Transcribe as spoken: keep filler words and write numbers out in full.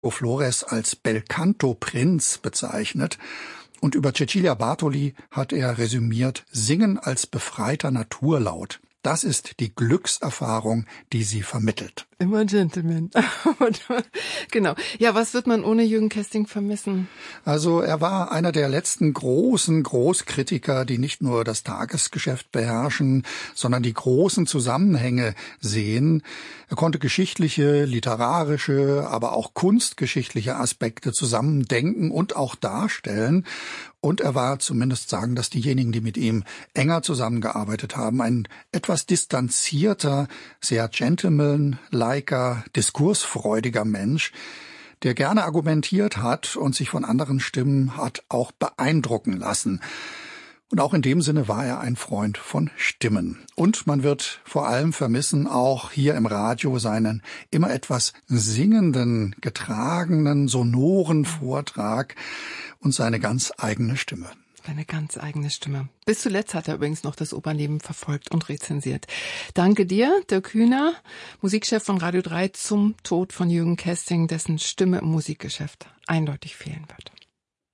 Flores als Belcanto-Prinz bezeichnet. Und über Cecilia Bartoli hat er resümiert: Singen als befreiter Naturlaut. Das ist die Glückserfahrung, die sie vermittelt. Immer Gentleman. Genau. Ja, was wird man ohne Jürgen Kesting vermissen? Also er war einer der letzten großen Großkritiker, die nicht nur das Tagesgeschäft beherrschen, sondern die großen Zusammenhänge sehen. Er konnte geschichtliche, literarische, aber auch kunstgeschichtliche Aspekte zusammendenken und auch darstellen. Und er war, zumindest sagen das diejenigen, die mit ihm enger zusammengearbeitet haben, ein etwas distanzierter, sehr gentleman-liker, diskursfreudiger Mensch, der gerne argumentiert hat und sich von anderen Stimmen hat auch beeindrucken lassen. Und auch in dem Sinne war er ein Freund von Stimmen. Und man wird vor allem vermissen, auch hier im Radio, seinen immer etwas singenden, getragenen, sonoren Vortrag und seine ganz eigene Stimme. Seine ganz eigene Stimme. Bis zuletzt hat er übrigens noch das Opernleben verfolgt und rezensiert. Danke dir, Dirk Hühner, Musikchef von Radio drei, zum Tod von Jürgen Kesting, dessen Stimme im Musikgeschäft eindeutig fehlen wird.